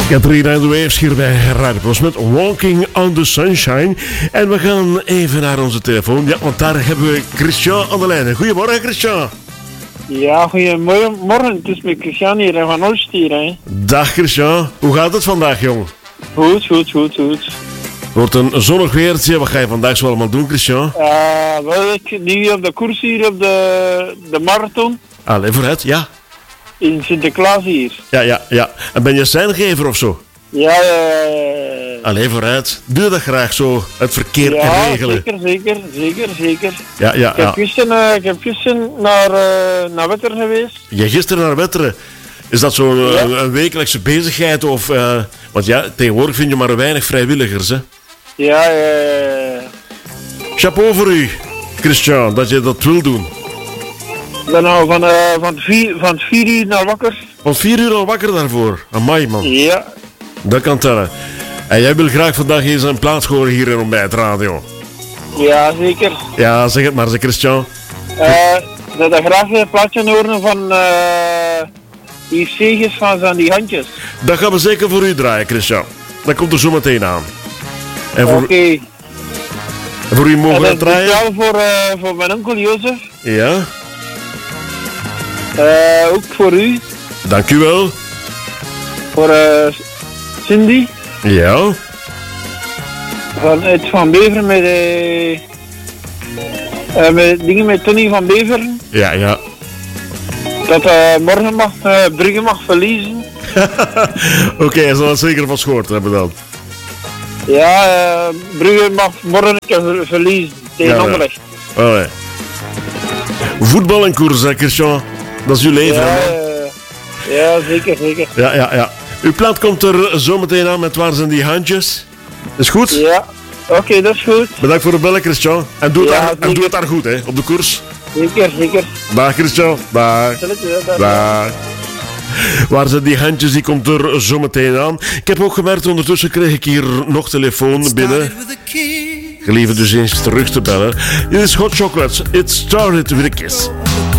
Katrina en de Waves hier bij Radio Plus met Walking on the Sunshine. En we gaan even naar onze telefoon. Ja, want daar hebben we Christian aan de lijn. Goedemorgen, Christian. Ja, goedemorgen. Het is met Christian hier van Oost hier, hè. Dag, Christian. Hoe gaat het vandaag, jong? Goed. Wordt een zonnig weertje. Wat ga je vandaag zo allemaal doen, Christian? Wel, ik nu op de koers hier op de marathon. Allee, vooruit, ja. In Sinterklaas hier. Ja. En ben je seingever of zo? Ja. Allee, vooruit. Doe je dat graag zo, het verkeer regelen? Zeker. Ja. Ik heb gisteren naar Wetteren geweest. Jij gisteren naar Wetteren. Is dat zo'n een wekelijkse bezigheid? Of, want ja, tegenwoordig vind je maar weinig vrijwilligers, hè? Ja. Chapeau voor u, Christian, dat je dat wil doen. Ik ben nou van 4 uur naar wakker. Van 4 uur al wakker daarvoor. Amai, man. Ja. Dat kan tellen. En jij wil graag vandaag eens een plaats horen hier in Ontbijt Radio. Ja, zeker. Ja, zeg het maar, zeg Christian. Dat ik graag een plaatje horen van die zegers van die handjes. Dat gaan we zeker voor u draaien, Christian. Dat komt er zo meteen aan. En Oké. Voor u mogen we het draaien? Speciaal voor mijn onkel Jozef. Ja. Ook voor u. Dank u wel. Voor Cindy. Ja. Van Beveren met dingen met Tony van Beveren. Ja. Dat morgen Brugge mag verliezen. Oké, hij zal het zeker van gehoord hebben dan. Ja, Brugge mag morgen verliezen tegen Anderlecht. Allee. Voetbal en koers, hè, Christian. Dat is uw leven, ja, zeker. Ja. Uw plaat komt er zo meteen aan met waar zijn die handjes. Is goed? Ja, oké, dat is goed. Bedankt voor de bellen, Christian. En doe het daar goed, hè, op de koers. Zeker. Dag, Christian. Dag. Waar zijn die handjes, die komt er zo meteen aan. Ik heb ook gemerkt, ondertussen kreeg ik hier nog telefoon binnen. Gelieve dus eens terug te bellen. Dit is Hot Chocolates. It started with a kiss.